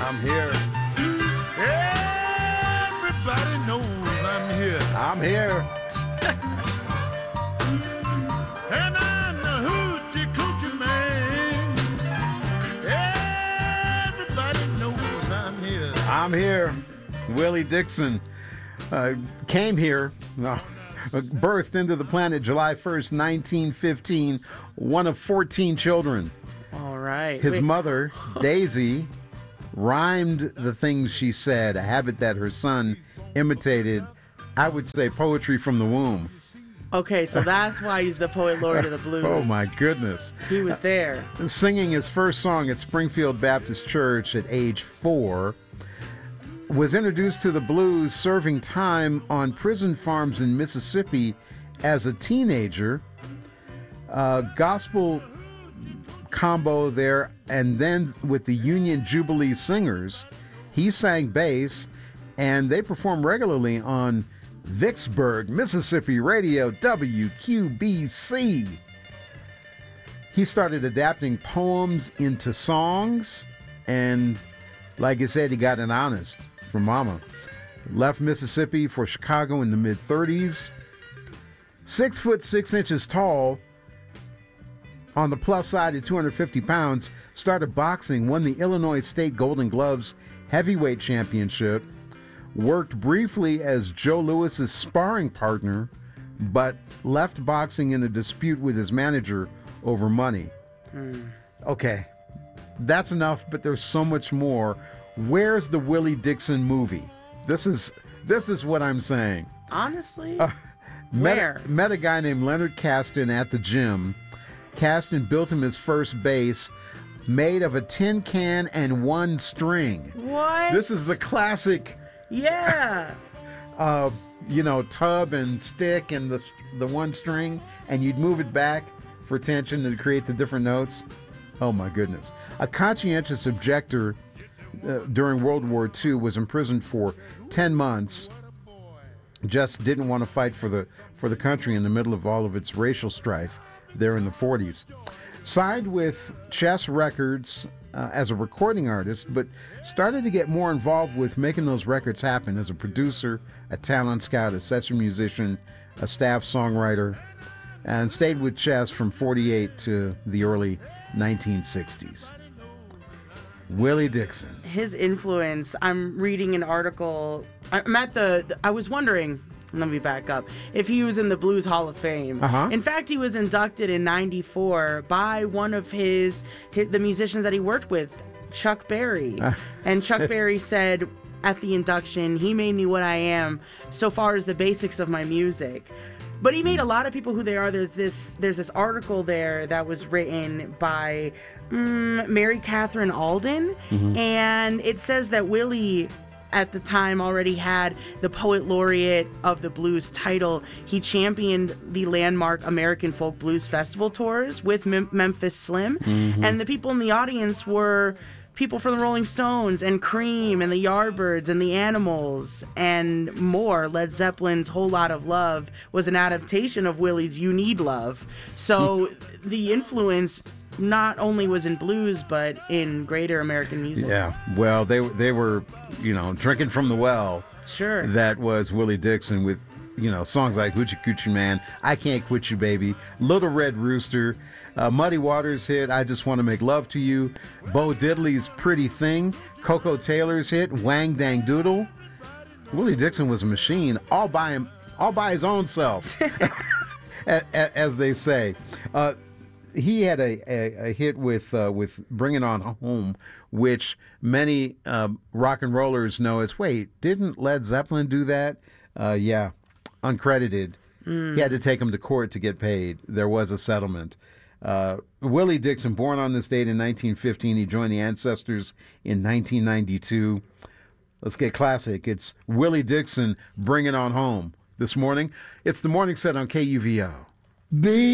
I'm here. Everybody knows I'm here. I'm here. And I'm the hoochie coochie man. Everybody knows I'm here. I'm here. Willie Dixon came here, birthed into the planet July 1st, 1915, one of 14 children. All right. His mother, Daisy, rhymed the things she said, a habit that her son imitated, I would say poetry from the womb. Okay, so that's why he's the poet laureate of the blues. Oh, my goodness. He was there. Singing his first song at Springfield Baptist Church at age 4, was introduced to the blues serving time on prison farms in Mississippi as a teenager. Gospel combo there, and then with the Union Jubilee Singers, he sang bass, and they perform regularly on Vicksburg, Mississippi radio, WQBC. He started adapting poems into songs, and like I said, he got it honest from Mama. Left Mississippi for Chicago in the mid-30s. 6'6" tall, on the plus side at 250 pounds, started boxing, won the Illinois State Golden Gloves heavyweight championship, worked briefly as Joe Louis's sparring partner, but left boxing in a dispute with his manager over money. Okay, that's enough, but there's so much more. Where's the Willie Dixon movie? This is what I'm saying. Honestly? Where? Met a guy named Leonard Caston at the gym. Caston built him his first bass made of a tin can and one string. What? This is the classic. Yeah. Tub and stick and the one string, and you'd move it back for tension to create the different notes. Oh my goodness. A conscientious objector during World War II was imprisoned for 10 months. Just didn't want to fight for the country in the middle of all of its racial strife there in the 40s. Signed with Chess Records as a recording artist, but started to get more involved with making those records happen as a producer, a talent scout, a session musician, a staff songwriter, and stayed with Chess from 48 to the early 1960s. Willie Dixon. His influence, I'm reading an article. I was wondering, let me back up, if he was in the Blues Hall of Fame. In fact, he was inducted in 94 by one of the musicians that he worked with, Chuck Berry. And Chuck Berry said at the induction, he made me what I am so far as the basics of my music. But he made a lot of people who they are. There's this article there that was written by Mary Catherine Alden, and it says that Willie at the time already had the Poet Laureate of the Blues title. He championed the landmark American Folk Blues Festival tours with Memphis Slim, and the people in the audience were people from the Rolling Stones and Cream and the Yardbirds and the Animals and more. Led Zeppelin's Whole Lot of Love was an adaptation of Willie's You Need Love. So the influence not only was in blues, but in greater American music. Yeah, well, they were, drinking from the well. Sure. That was Willie Dixon with, songs like Hoochie Coochie Man, I Can't Quit You Baby, Little Red Rooster, Muddy Waters hit, I Just Want to Make Love to You, Bo Diddley's Pretty Thing, Coco Taylor's hit, Wang Dang Doodle. Willie Dixon was a machine all by his own self, as they say. He had a hit with Bring It On Home, which many rock and rollers know as, wait, didn't Led Zeppelin do that? Yeah, uncredited. He had to take him to court to get paid. There was a settlement. Willie Dixon, born on this date in 1915, he joined the Ancestors in 1992. Let's get classic. It's Willie Dixon, Bring It On Home. This morning, it's the morning set on KUVO.